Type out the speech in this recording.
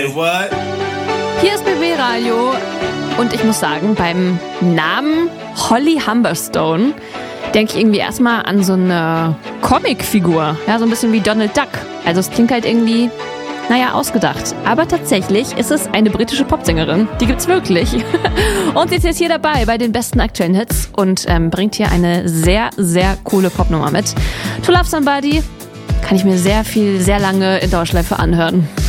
What? Hier ist BB Radio und ich muss sagen, beim Namen Holly Humberstone denke ich irgendwie erstmal an so eine Comicfigur, ja, so ein bisschen wie Donald Duck. Also es klingt halt irgendwie, ausgedacht. Aber tatsächlich ist es eine britische Popsängerin, die gibt's wirklich. Und sie ist jetzt hier dabei bei den besten aktuellen Hits und bringt hier eine sehr, sehr coole Popnummer mit. To Love Somebody kann ich mir sehr lange in Dauerschleife anhören.